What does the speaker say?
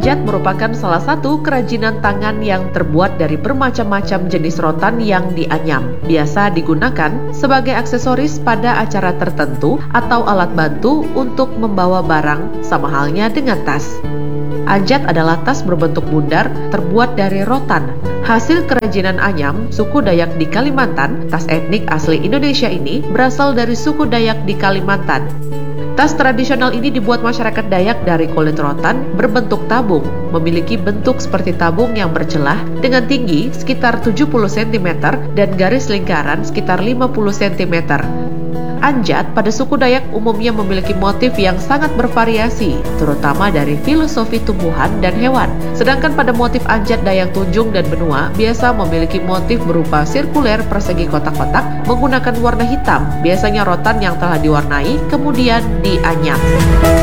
Anjat merupakan salah satu kerajinan tangan yang terbuat dari bermacam-macam jenis rotan yang dianyam. Biasa digunakan sebagai aksesoris pada acara tertentu atau alat bantu untuk membawa barang, sama halnya dengan tas. Anjat adalah tas berbentuk bundar terbuat dari rotan. Hasil kerajinan anyam suku Dayak di Kalimantan. Tas etnik asli Indonesia ini berasal dari suku Dayak di Kalimantan. Tas tradisional ini dibuat masyarakat Dayak dari kulit rotan berbentuk tabung, memiliki bentuk seperti tabung yang bercelah dengan tinggi sekitar 70 cm dan garis lingkaran sekitar 50 cm. Anjat pada suku Dayak umumnya memiliki motif yang sangat bervariasi, terutama dari filosofi tumbuhan dan hewan. Sedangkan pada motif anjat Dayak Tunjung dan Benua biasa memiliki motif berupa sirkuler persegi kotak-kotak menggunakan warna hitam, biasanya rotan yang telah diwarnai kemudian dianyam.